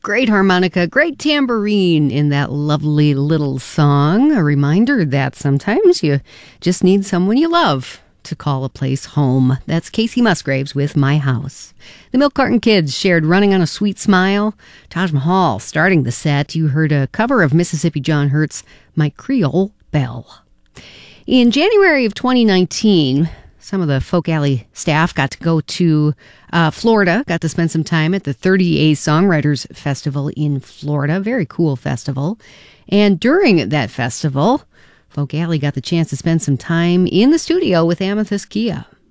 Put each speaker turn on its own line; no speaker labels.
Great harmonica, great tambourine in that lovely little song. A reminder that sometimes you just need someone you love to call a place home. That's Casey Musgraves with My House. The Milk Carton Kids shared Running on a Sweet Smile. Taj Mahal starting the set. You heard a cover of Mississippi John Hurt's My Creole Belle. In January of 2019, some of the Folk Alley staff got to go to Florida, got to spend some time at the 30A Songwriters Festival in Florida. Very cool festival. And during that festival, Folk Alley got the chance to spend some time in the studio with Amethyst Kia.